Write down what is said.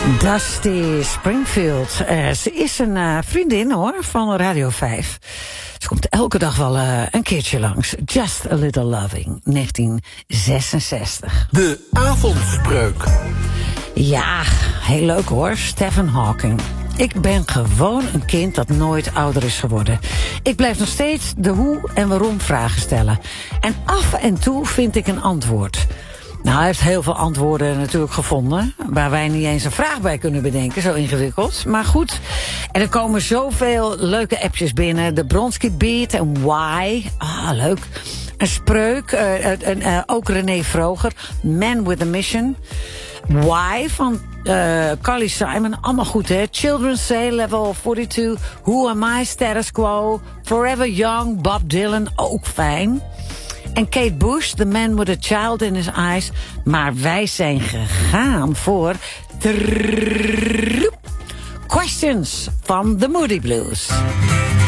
Dusty Springfield. Ze is een vriendin hoor, van Radio 5. Ze komt elke dag wel een keertje langs. Just a Little Loving, 1966. De avondspreuk. Ja, heel leuk hoor, Stephen Hawking. Ik ben gewoon een kind dat nooit ouder is geworden. Ik blijf nog steeds de hoe en waarom vragen stellen. En af en toe vind ik een antwoord. Nou, hij heeft heel veel antwoorden natuurlijk gevonden, waar wij niet eens een vraag bij kunnen bedenken, zo ingewikkeld. Maar goed, en er komen zoveel leuke appjes binnen. De Bronski Beat en Why, leuk. Een spreuk, ook René Vroger, Man with a Mission. Why van Carly Simon, allemaal goed hè. Children Say, Level 42, Who Am I, Status Quo, Forever Young, Bob Dylan, ook fijn. En Kate Bush, The Man with a Child in His Eyes. Maar wij zijn gegaan voor Questions van The Moody Blues.